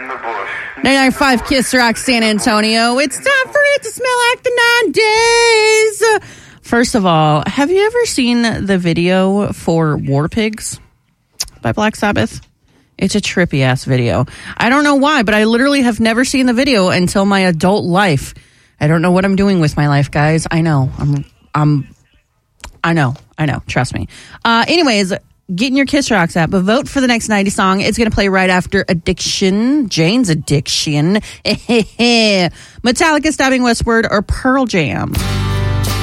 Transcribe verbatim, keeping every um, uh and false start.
the bush. ninety-nine point five Kiss Rock San Antonio. It's time for it to smell like the nine days. First of all, have you ever seen the video for War Pigs by Black Sabbath? It's a trippy ass video. I don't know why, but I literally have never seen the video until my adult life. I don't know what I'm doing with my life, guys. I know. I'm I'm I know. I know. Trust me. Uh anyways, get in your Kiss Rocks app, but vote for the next nineties song. It's going to play right after Addiction, Jane's Addiction, Metallica, Stabbing Westward, or Pearl Jam.